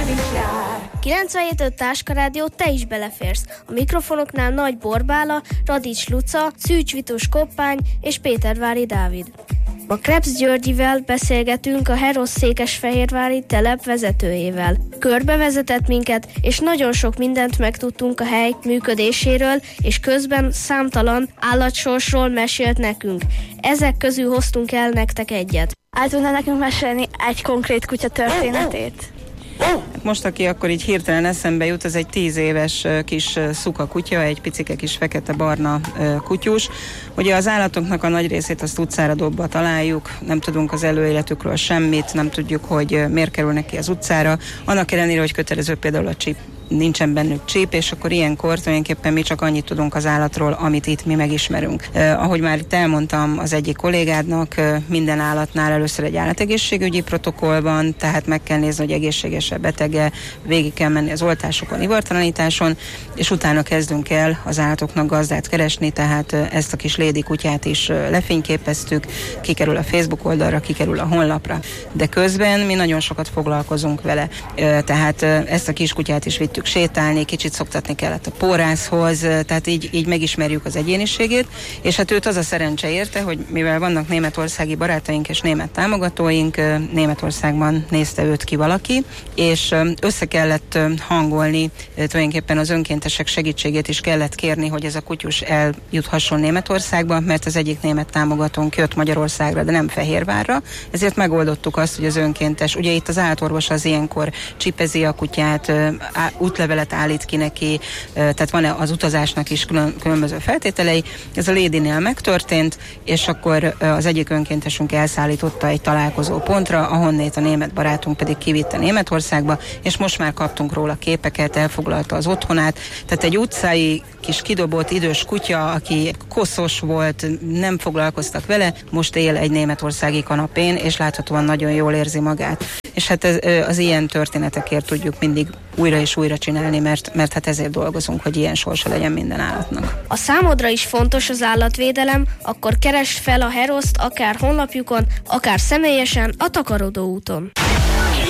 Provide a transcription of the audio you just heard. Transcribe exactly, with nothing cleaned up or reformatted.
kilencvenhét öt Táska Rádió, te is beleférsz. A mikrofonoknál Nagy Borbála, Radics Luca, Szűcs Vitus Koppány és Pétervári Dávid. A Krebs Györgyivel beszélgetünk a Herosz-Székesfehérvári telep vezetőjével. Körbevezetett minket, és nagyon sok mindent megtudtunk a hely működéséről, és közben számtalan állatsorsról mesélt nekünk. Ezek közül hoztunk el nektek egyet. El tudna nekünk mesélni egy konkrét kutya történetét? Most, aki akkor így hirtelen eszembe jut, az egy tíz éves kis szuka kutya, egy picike kis fekete-barna kutyus. Ugye az állatoknak a nagy részét azt utcára dobva találjuk, nem tudunk az előéletükről semmit, nem tudjuk, hogy miért kerülnek ki az utcára. Annak ellenére, hogy kötelező például a csip, nincsen bennük csíp, és akkor ilyenkor tulajdonképpen mi csak annyit tudunk az állatról, amit itt mi megismerünk. Eh, ahogy már itt elmondtam az egyik kollégádnak, eh, minden állatnál először egy állategészségügyi protokoll van, tehát meg kell nézni, hogy egészséges-e, betege, végig kell menni az oltásokon, ivartalanításon, és utána kezdünk el az állatoknak gazdát keresni, tehát eh, ezt a kis lédi kutyát is eh, lefényképeztük, kikerül a Facebook oldalra, kikerül a honlapra. De közben mi nagyon sokat foglalkozunk vele, eh, tehát eh, ezt a kis kutyát is vitt sétálni, kicsit szoktatni kellett a pórászhoz, tehát így, így megismerjük az egyéniségét, és hát őt az a szerencse érte, hogy mivel vannak németországi barátaink és német támogatóink, Németországban nézte őt ki valaki, és össze kellett hangolni, tulajdonképpen az önkéntesek segítségét is kellett kérni, hogy ez a kutyus eljuthasson Németországba, mert az egyik német támogatónk jött Magyarországra, de nem Fehérvárra, ezért megoldottuk azt, hogy az önkéntes, ugye itt az állatorvos az ilyenkor csipezi a kutyát, útlevelet állít ki neki, tehát van az utazásnak is külön, különböző feltételei. Ez a Lédinél megtörtént, és akkor az egyik önkéntesünk elszállította egy találkozó pontra, ahonnét a német barátunk pedig kivitte Németországba, és most már kaptunk róla képeket, elfoglalta az otthonát. Tehát egy utcai kis kidobott idős kutya, aki koszos volt, nem foglalkoztak vele, most él egy németországi kanapén, és láthatóan nagyon jól érzi magát. És hát ez, az ilyen történetekért tudjuk mindig újra és újra csinálni, mert, mert hát ezért dolgozunk, hogy ilyen sorsa legyen minden állatnak. A számodra is fontos az állatvédelem, akkor keresd fel a Heroszt akár honlapjukon, akár személyesen a Takarodó úton.